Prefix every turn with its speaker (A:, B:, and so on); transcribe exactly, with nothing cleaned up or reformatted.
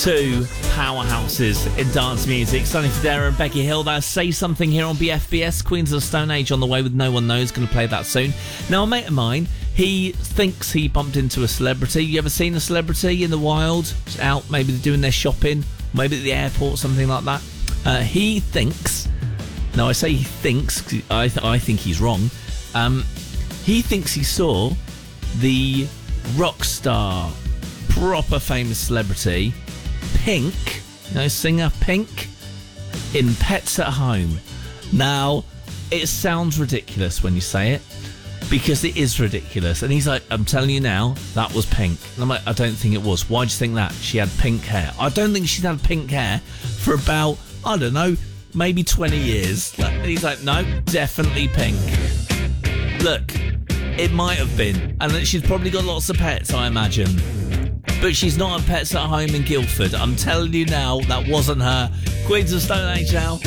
A: Two powerhouses in dance music. Sonny Fodera and Becky Hill. That's Say Something here on B F B S. Queens of the Stone Age on the way with No One Knows. Going to play that soon. Now, a mate of mine, he thinks he bumped into a celebrity. You ever seen a celebrity in the wild? Out, maybe they're doing their shopping, maybe at the airport, something like that. Uh, he thinks, now I say he thinks, 'cause I, th- I think he's wrong. Um, he thinks he saw the rock star, proper famous celebrity, Pink, you know, singer Pink, in Pets at Home. Now, it sounds ridiculous when you say it, because it is ridiculous. And he's like, I'm telling you now, that was Pink. And I'm like, I don't think it was. Why do you think that? She had pink hair. I don't think she's had pink hair for about, I don't know, maybe twenty years. And he's like, no, definitely Pink. Look, it might have been. And she's probably got lots of pets, I imagine. But she's not at Pets at Home in Guildford. I'm telling you now, that wasn't her. Queens of Stone Age now.